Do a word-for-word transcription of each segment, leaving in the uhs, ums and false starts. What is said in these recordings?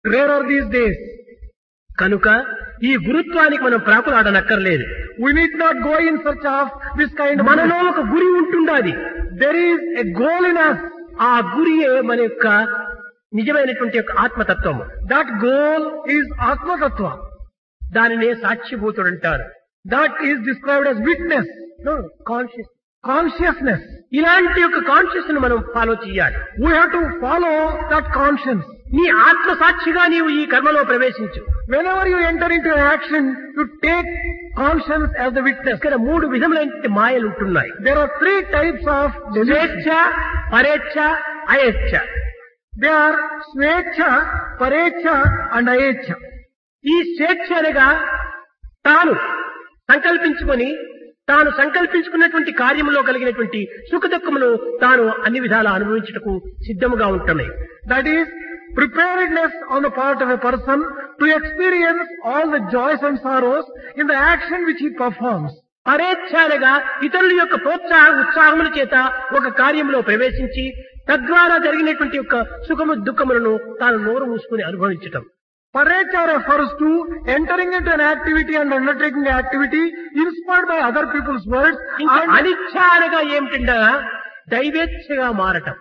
Rare are these days. కనుక ఈ గురుత్వానికి మనం ప్రాకులాడనక్కర్లేదు. We need not go in search of this kind of... మనలో ఒక గురి ఉంటుండాలి. There is a goal in us. ఆ గురియే మన యొక్క నిజమైనటువంటి యొక్క ఆత్మతత్వము. That goal is Atma Tattva. దానినే సాక్షిభూతుడు అంటారు. That is described as witness. No, conscious. Consciousness. ఇలాంటి యొక్క కాన్షియస్ ను మనం ఫాలో చేయాలి. We have to follow that conscience. నీ ఆత్మ సాక్షిగా నీవు ఈ కర్మలో ప్రవేశించు. Whenever you enter into an action, you take conscience as the witness. ఇక్కడ మూడు విధములైన మాయలు ఉంటున్నాయి. There are three types of స్వేచ్ఛ, పరేచ్ఛ, అయేచ్ఛ. They are స్వేచ్ఛ, పరేచ్ఛ and అయేచ్ఛ. ఈ స్వేచ్ఛ అనగా తాను సంకల్పించుకొని తాను సంకల్పించుకున్నటువంటి కార్యములో కలిగినటువంటి సుఖ దుఃఖములు తాను అన్ని విధాలా అనుభవించుటకు సిద్ధముగా ఉంటున్నాయి. That is preparedness on the part of a person to experience all the joys and sorrows in the action which he performs. పరేచ్ఛాలుగా ఇతరుల యొక్క ప్రోత్సాహ ఉత్సాహముల చేత ఒక కార్యంలో ప్రవేశించి తద్వారా జరిగినటువంటి యొక్క సుఖము దుఃఖములను తాను నోరు మూసుకుని అనుభవించటం. Parecha refers to entering into an activity and undertaking an activity inspired by other people's words. అనిచ్ఛాలుగా ఏమిటంటే దైవేచ్ఛగా మారటం.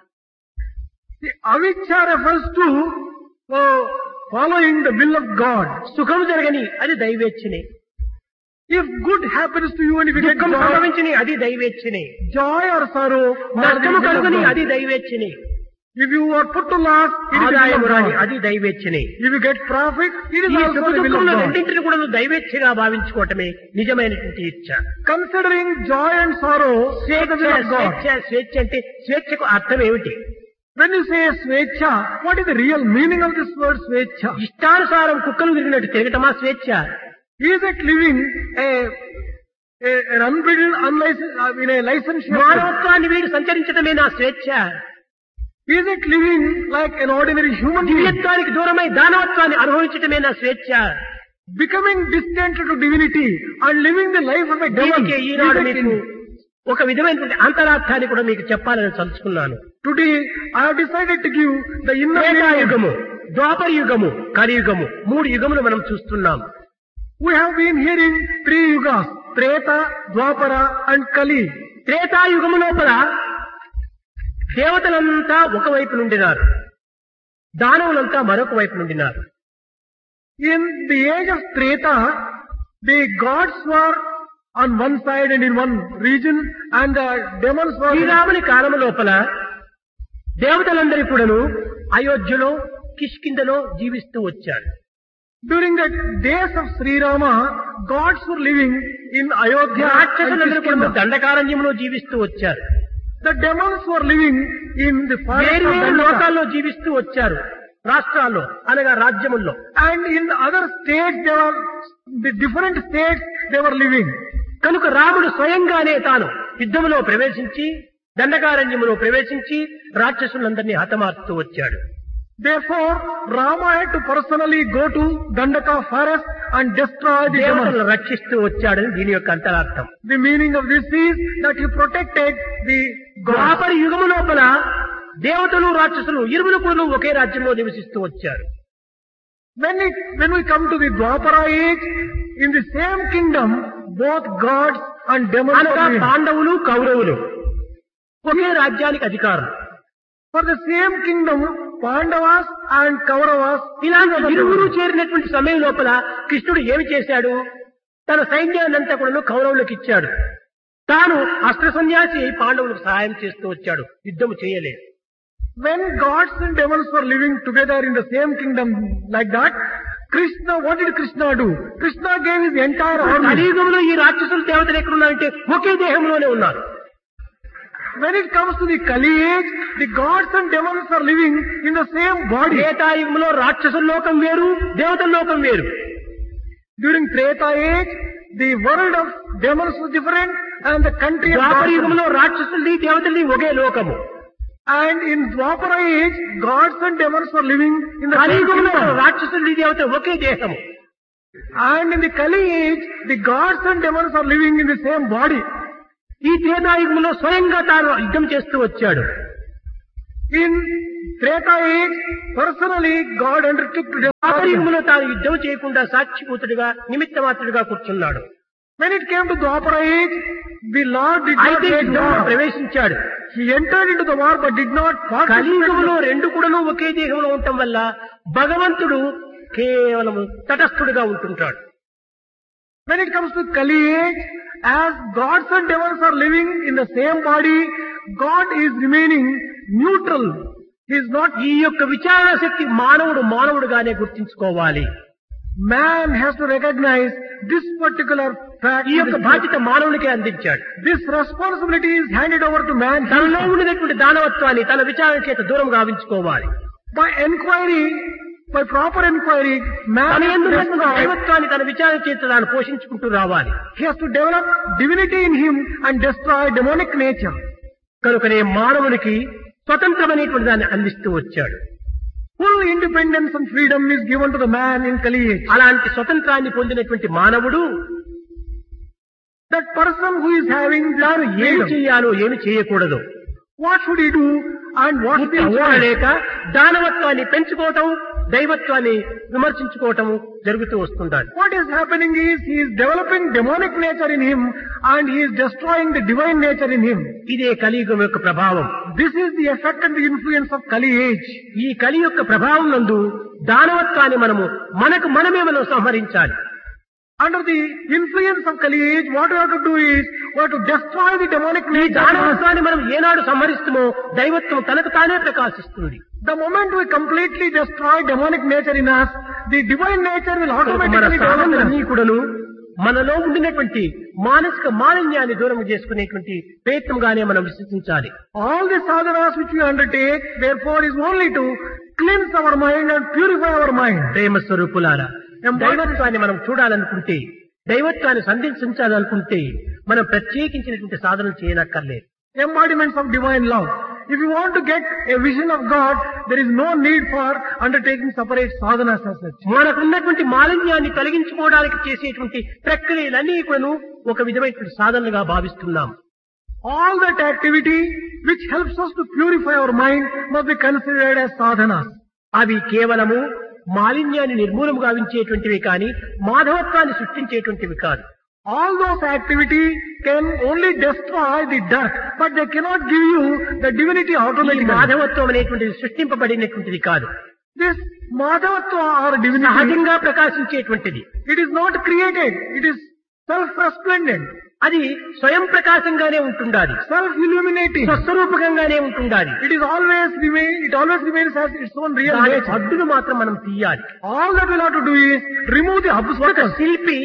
Aviccha refers to uh, following the will of God. సుఖము జరగని అది దైవేచ్ఛనే. If good happens to you and if you get దుఃఖం సంభవించని అది దైవేచ్ఛనే. joy or sorrow, నష్టము కలుగుని అది దైవేచ్ఛనే. If you are put to loss, it is ఆదాయము రాని అది దైవేచ్ఛనే. If you get profit, it is ఈ also సుఖ the will of దుఃఖముల God. రెండింటిని కూడా దైవేచ్ఛగా భావించుకోవటమే నిజమైనటువంటి ఇచ్ఛ. Considering joy and sorrow, స్వేచ్ఛ the will of God. స్వేచ్ఛ స్వేచ్ఛ అంటే స్వేచ్ఛకు అర్థం ఏమిటి? When you say Svecha, what is the real meaning of this word Svecha? ఇష్టానుసారం కుక్కలు తిరిగినట్టు తిరగటమా స్వేచ్ఛ? Is it living a, a an unbridled, unlicensed, uh, in a licensed? మానవత్వాన్ని వీడు సంచరించడమే నా స్వేచ్ఛ. Is it living like an ordinary human being? దివ్యత్వానికి దూరమై దానవత్వాన్ని అనుభవించటమే నా స్వేచ్ఛ. Becoming distant to divinity and living the life of a devil. దీనికి ఈనాడు మీకు ఒక విధమైనటువంటి అంతరార్థాన్ని కూడా మీకు చెప్పాలని తలుచుకున్నాను. Today, I have decided to give the inner యుగము, ద్వాపర యుగము, కలియుగము, మూడు యుగములు మనం చూస్తున్నాం. We have been hearing three yugas, Treta, Dwapara and Kali. త్రేతాయుగము లోపల దేవతలంతా ఒకవైపు నుండినారు, దానవులంతా మరొక వైపు నుండినారు. In the age of Treta, the gods were on one side and in one region and the demons were... శ్రీరాముని కాలము లోపల దేవతలందరి కూడాను అయోధ్యలో కిష్కిందలో జీవిస్తూ వచ్చారు. During the days of Sri Rama, gods were living in Ayodhya and రాక్షసులందరూ కూడా Kishkinda. దండకారణ్యంలో జీవిస్తూ వచ్చారు. The demons were living in the forest వేరు of వేరు Dandaka. లోకాల్లో జీవిస్తూ వచ్చారు, రాష్ట్రాల్లో అనగా రాజ్యముల్లో. And in other states, they were, the different states they were living. కనుక రాముడు స్వయంగానే తాను యుద్ధములో ప్రవేశించి దండకారణ్యములో ప్రవేశించి రాక్షసులందరినీ హతమార్చుతూ వచ్చాడు. Therefore, Rama had to personally go to Dandaka forest and destroy the demons. దేవతలను రక్షిస్తూ వచ్చాడని దీని యొక్క అంతరార్థం. The meaning of this is that he protected the gods. ద్వాపర యుగము లోపల దేవతలు రాక్షసులు ఇరువురు కూడా ఒకే రాజ్యంలో నివసిస్తూ వచ్చారు. When it, when we come to the Dwapara age, in the same kingdom, both gods and demons అనగా are living. పాండవులు కౌరవులు ఒకే రాజ్యానికి అధికారులు. For the same kingdom, Pandavas and Kauravas, ఇలాంటి ఇరువురు చేరినటువంటి సమయం లోపల కృష్ణుడు ఏమి చేశాడు? తన సైన్యాన్నంతా కూడా కౌరవులకు ఇచ్చాడు. తాను అస్త్ర సన్యాసి అయి పాండవులకు సహాయం చేస్తూ వచ్చాడు, యుద్ధము చేయలేదు. when gods and demons were living together in the same kingdom like that, Krishna, what did Krishna do? Krishna gave his entire army. కలియుగంలో ఈ రాక్షసులు దేవతలు ఎక్కడున్నారంటే ఒకే దేహంలోనే ఉన్నారు. When it comes to the Kali age, the gods and demons are living in the same body. త్రేతాయుగంలో రాక్షసుల లోకం వేరు, దేవతల లోకం వేరు. During Treta age, the world of demons was different and the country of Dwapara gods. యుగంలో రాక్షసుల్ని దేవతల్ని ఒకే లోకము. And in Dwapara age, gods and demons were living in the same కలియుగంలో kingdom. రాక్షసుల్ని దేవతలు ఒకే దేహము. And in the Kali age, the gods and demons are living in the same body. ఈ త్రేతాయుగంలో స్వయంగా తాను యుద్ధం చేస్తూ వచ్చాడు. In Treta age, personally God undertook to destroy them. ఆపరింగులో తాను యుద్ధం చేయకుండా సాక్షిభూతుడిగా నిమిత్త మాత్రుడిగా కూర్చున్నాడు. When it came to the Dwapara age, the Lord did not అయితే wage యుద్ధంలో war. ప్రవేశించాడు. He entered into the war but did not participate. కలియుగంలో రెండు కూడాను ఒకే దేహంలో ఉండటం వల్ల భగవంతుడు కేవలం తటస్థుడిగా ఉంటుంటాడు. When it comes to Kali age, as gods and devils are living in the same body, God is remaining neutral. He is not. ఈ యొక్క విచారణ శక్తి మానవుడు మానవుడుగానే గుర్తించుకోవాలి. Man has to recognize this particular fact. ఈ యొక్క బాధ్యత మానవునికే అందించాడు. This responsibility is handed over to man. తనలో ఉండినటువంటి దానవత్వాన్ని తన విచారణ చేత దూరం గావించుకోవాలి. By enquiry, by proper enquiry, man తన has to యందు destroy. దైవత్వాన్ని తన విచారణ చేత తాను పోషించుకుంటూ రావాలి. He has to develop divinity in him and destroy demonic nature. కనుకనే మానవునికి స్వతంత్రమైనటువంటి దాన్ని అందిస్తూ వచ్చాడు. Full independence and freedom is given to the man in Kali age. అలాంటి స్వతంత్రాన్ని పొందినటువంటి మానవుడు That person who is having తాను this ఏమి freedom, చేయాలో ఏమి చేయకూడదు what should he do and what should he avoid? లేక దానవత్వాన్ని పెంచుకోవటం దైవత్వాన్ని విమర్శించుకోవటం జరుగుతూ వస్తుండాలి. What is happening is he is developing demonic nature in him and he is destroying the divine nature in him. ఇదే కలియుగం యొక్క ప్రభావం. This is the effect and the influence of Kali age. ఈ కలి యొక్క ప్రభావం నందు దానవత్వాన్ని మనము మనకు మనమే మనం సంహరించాలి. Under the influence of Kali age, what we have to do is we have to destroy the demonic ఈ nature. దానవత్వాన్ని మనం ఏనాడు సంహరిస్తామో దైవత్వం తనకు తానే ప్రకాశిస్తుంది. The moment we completely destroy demonic nature in us, the divine nature will మన automatically develop in సాధనలన్నీ us. కూడాను మనలో ఉండినటువంటి మానసిక మాలిన్యాన్ని దూరం చేసుకునేటువంటి ప్రయత్నంగానే మనం విశ్వసించాలి. All the sadhanas which we undertake, therefore, is only to cleanse our mind and purify our mind. ప్రేమ స్వరూపులారా, దైవత్వాన్ని మనం చూడాలనుకుంటే దైవత్వాన్ని సంధించాలనుకుంటే మనం ప్రత్యేకించినటువంటి సాధనలు చేయనక్కర్లేదు. Embodiments of divine love. If you want to get a vision of God, there is no need for undertaking separate sadhanas as such. మనకున్నటువంటి మాలిన్యాన్ని తొలగించుకోవడానికి చేసేటువంటి ప్రక్రియలన్నీ కూడాను ఒక విధమైనటువంటి సాధనగా భావిస్తున్నాం. All that activity which helps us to purify our mind must be considered as sadhanas. అవి కేవలము మాలిన్యాన్ని నిర్మూలం గావించేటువంటివి కానీ మాధవత్వాన్ని సృష్టించేటువంటివి కాదు. All those activities can only destroy the dirt, but they cannot give you the divinity ఈ automatically. మాధవత్వం అనేటువంటిది సృష్టింపబడినటువంటిది కాదు. This Madhavatva or divinity, సహజంగా ప్రకాశించేటువంటిది. it is not created, it is self-resplendent, అది స్వయం ప్రకాశంగానే ఉంటుండాలి. self-illuminating. స్వస్వరూపకంగానే ఉంటుండాలి. It is always remain, it always remains as its own real దాని nature. అడ్డును మాత్రం మనం తీయాలి. All that we'll have to do is remove the ఒక obstacles. శిల్పి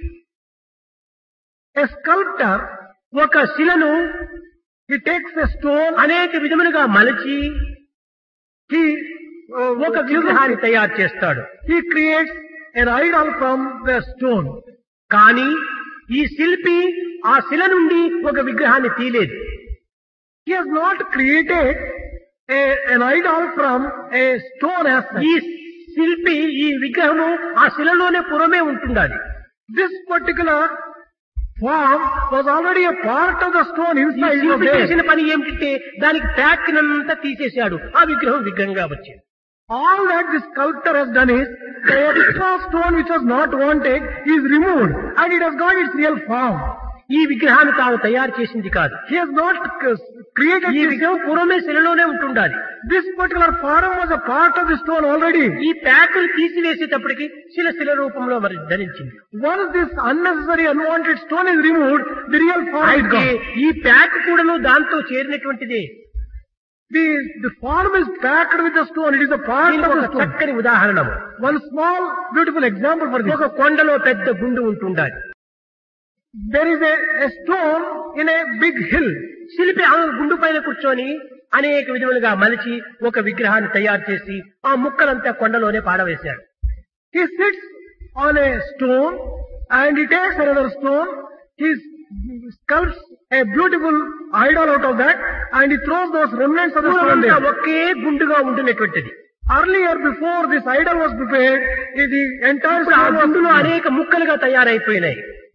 A sculptor, ఒక శిలను he takes a stone, అనేక విధములుగా మలచి he uh, ఒక విగ్రహాన్ని తయారు చేస్తాడు. he creates an idol from the stone. కానీ ఈ శిల్పి ఆ శిల నుండి ఒక విగ్రహాన్ని తీయలేదు. He has not created a, an idol from a stone as such. ఈ శిల్పి ఈ విగ్రహము ఆ శిలలోనే పూర్వమే ఉంటుండాలి. This particular form was already a part of the stone ఈ inside of శిల్పి it. చేసిన పని ఏమిటంటే దానికి ప్యాక్ నంతా తీసేశాడు. ఆ విగ్రహం విగ్రహంగా వచ్చింది. All that the sculptor has done is the extra stone which was not wanted is removed and it has got its real form. ఈ విగ్రహాన్ని తాను తయారు చేసింది కాదు. He has not uh, created ఈ this. విగ్రహం పూర్వమే శిలలోనే ఉంటుండాలి. This particular form was a part of the stone already. ఈ ప్యాకులు తీసివేసేటప్పటికి శిల శిల రూపంలో మరి ధరించింది. Once this unnecessary unwanted stone is removed, the real form is అయితే gone. ఈ ప్యాక్ కూడాను దాంతో చేరినటువంటిదే. The, the form is packed with the stone. It is a part దీనికి of ఒక the stone. చక్కని ఉదాహరణ. One small beautiful example for this. ఒక కొండలో పెద్ద గుండు ఉంటుండాలి. There is a, a stone in a big hill. శిల్పి ఆ గుండు పైన కూర్చొని అనేక విధములుగా మలిచి ఒక విగ్రహాన్ని తయారు చేసి ఆ ముక్కలంతా కొండలోనే పాడవేశాడు. He sits on a stone and he takes another stone. He sculpts a beautiful idol out of that and he throws those remnants of the stone పూర్వమంతా there. Okay గుండుగా ఉంటున్నటువంటిది. Earlier, before this idol was prepared, the entire ఇప్పుడు ఆ stone was గుండులో అనేక ముక్కలుగా తయారైపోయినాయి.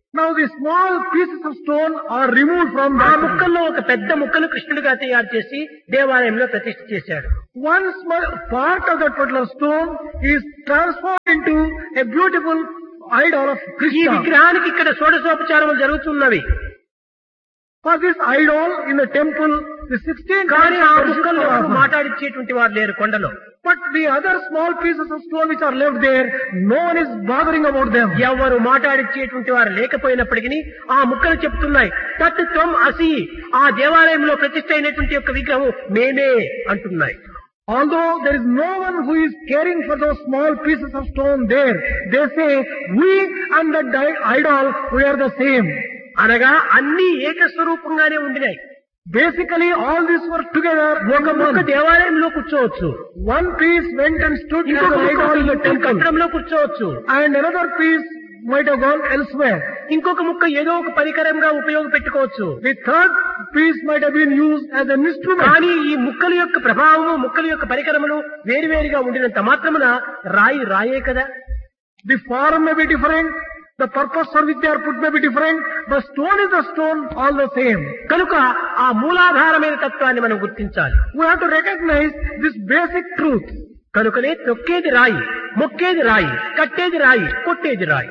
Now the small pieces of stone are removed from ఆ that. ముక్కల్లో ఒక పెద్ద ముక్కను కృష్ణుడిగా తయారు చేసి దేవాలయంలో ప్రతిష్ఠ చేశాడు. One small part of that particular stone is transformed into a beautiful idol of ఈ Krishna. విగ్రహానికి ఇక్కడ షోడశోపచారములు జరుగుతున్నవి. For this idol in the temple, the sixteen కానీ ఆ kinds of ముక్కల్లో worship are ఎవరు offered. మాట్లాడించేటువంటి వారు లేరు కొండలో. But the other small pieces of stone which are left there, no one is bothering about them. ఎవరు మాట్లాడించేటువంటి వారు లేకపోయినప్పటికీ ఆ ముక్కలు చెప్తున్నాయి తత్ త్వం అసి, ఆ దేవాలయంలో ప్రతిష్ఠ అయినటువంటి యొక్క విగ్రహం మేమే అంటున్నాయి. Although there is no one who is caring for those small pieces of stone there, they say, we and that di- idol, we are the same. అనగా అన్ని ఏకస్వరూపంగానే ఉండినాయి. Basically, all these were together. ఒక ముక్క దేవాలయంలో కూర్చోవచ్చు, One piece went and stood as ఇంకొక an ముక్క idol in the ఒక temple, కట్టడంలో కూర్చోవచ్చు, and another piece might have gone elsewhere. ఇంకొక ముక్క ఏదో ఒక పరికరంగా ఉపయోగపెట్టుకోవచ్చు. The third piece might have been used as an instrument. కానీ ఈ ముక్కల యొక్క ప్రభావము, ముక్కల యొక్క పరికరములు వేరువేరుగా ఉండినంత మాత్రమున రాయి రాయే కదా. The form may be different, the purpose for which they are put may be different, but stone is a stone, all the same. కనుక ఆ మూలాధారమైన తత్వాన్ని మనం గుర్తించాలి. We have to recognize this basic truth. కనుకనే తొక్కేది రాయి, మొక్కేది రాయి, కట్టేది రాయి, కొట్టేది రాయి.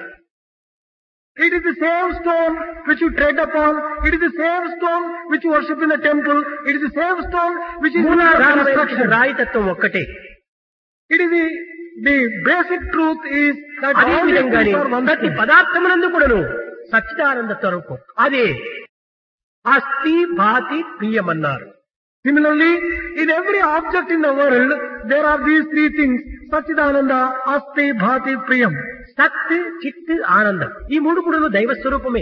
It is the same stone which you tread upon. It is the same stone which you worship in the temple. It is the same stone which is in the మూలాధారమైన construction. రాయి తత్వం ఒక్కటే. It is the, the basic truth is that అదే all these విధంగానే things are one ప్రతి thing. పదార్థమునందు కూడాను సచ్చిదానంద స్వరూపం అదే అస్థి భాతి ప్రియమన్నారు. Similarly, in every object in the world, there are these three things: Satchidananda, Asti, Bhati, Priyam. సత్ చిత్ ఆనందం, ఈ మూడు కూడాను దైవ స్వరూపమే.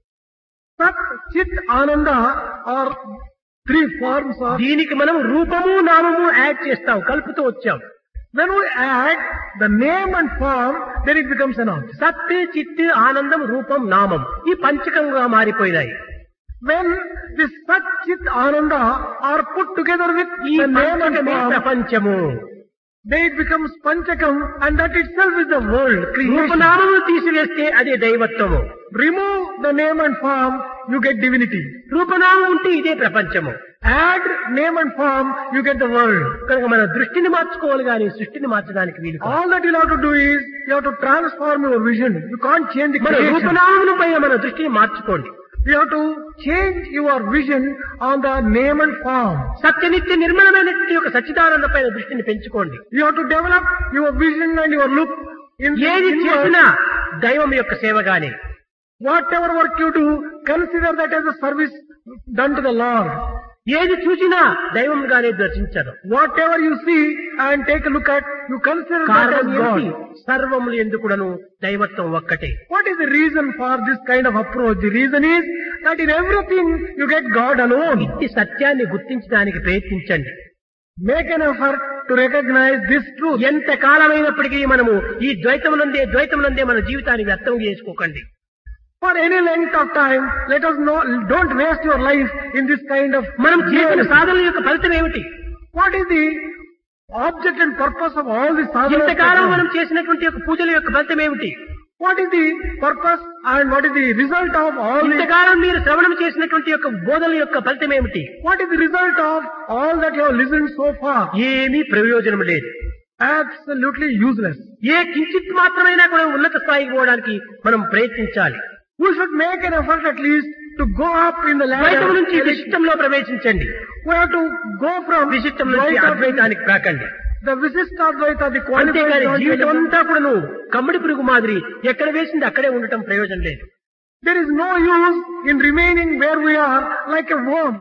Sat, Chit, Ananda are three forms of. దీనికి మనం రూపము నామము యాడ్ చేస్తాం, కలుపుతూ వచ్చాం. When we add the name and form, then it becomes an object. సత్ చిత్ ఆనందం రూపం నామం ఈ పంచకంగా మారిపోయినాయి. When this Sat, Chit, Ananda are put together with ఈ the name and పంచకమే form, ప్రపంచము. then it becomes Panchakam, and that itself is the world, creation. రూపనామములు తీసివేస్తే అదే దైవత్వము. Remove the name and form, you get divinity. రూపనామం ఉంటే ఇదే ప్రపంచము. Add name and form, you get the world. కనుక మన దృష్టిని మార్చుకోవాలి కానీ సృష్టిని మార్చడానికి వీలు కాదు. All that you have to do is, you have to transform your vision. You can't change the మన creation. రూపనామముల పైన మన దృష్టిని మార్చుకోండి. You have to change your vision on the name and form. సత్యనిత్య నిర్మలమైనటువంటి ఒక సచ్చిదానంద పైన దృష్టిని పెంచుకోండి. You have to develop your vision and your look in ఏది in చేసినా దైవం యొక్క సేవగానే. whatever work you do, consider that as a service done to the Lord. ఏది చూసినా దైవంగానే దర్శించదు. Whatever you see and take a look at, you consider that కారణం as ఏమిటి? God. సర్వములు ఎందుకుడను దైవత్వం ఒక్కటే. What is the reason for this kind of approach? The reason is that in everything you get God alone. ఇట్టి సత్యాన్ని గుర్తించడానికి ప్రయత్నించండి. Make an effort to recognize this truth. ఎంత కాలమైనప్పటికీ మనము ఈ ద్వైతమునందే ద్వైతమునందే మన జీవితాన్ని వ్యర్థం చేసుకోకండి. For any length of time, let us know, don't waste your life in this kind of. మనం చేసిన సాధనల యొక్క ఫలితం ఏమిటి? What is the object and purpose of all this sadhana? ఇంతకాలం మనం చేసినటువంటి యొక్క పూజల యొక్క ఫలితం ఏమిటి? What is the purpose and what is the result of all this? ఇంతకాలం మీరు శ్రవణం చేసినటువంటి యొక్క బోధనల యొక్క ఫలితం ఏమిటి? What is the result of all that you have listened so far? ఏమీ ప్రయోజనం లేదు. Absolutely useless. ఏ కించిత్ మాత్రమైనా కూడా ఉన్నత స్థాయికి పోవడానికి మనం ప్రయత్నించాలి. We should make an effort at least to go up in the ద్వైతం ladder. నుంచి విశిష్టంలో ప్రవేశించండి. We have to go from విశిష్టం నుంచి Dvaita- అద్వైతానికి రాకండి. the Visishtadvaita, the అంతేగాని qualified జీవితం non-dualism. అంతా కూడాను కమ్మడి పురుగు మాదిరి ఎక్కడ వేసింది అక్కడే ఉండటం ప్రయోజనం లేదు. There is no use in remaining where we are like a worm.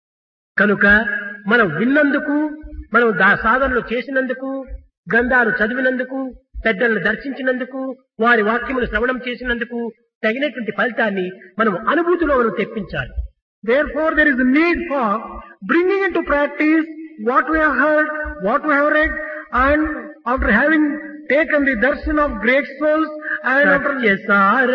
కనుక మనం విన్నందుకు, మనం దా సాధనలు చేసినందుకు, గ్రంథాలు చదివినందుకు, పెద్దలను దర్శించినందుకు, వారి వాక్యములు శ్రవణం చేసినందుకు తగినటువంటి ఫలితాన్ని మనం అనుభూతిలో మనం తెప్పించాలి. Therefore, there is a need for bringing into practice what we have heard, what we have read, and after having taken the darshan of great souls and after సత్యసార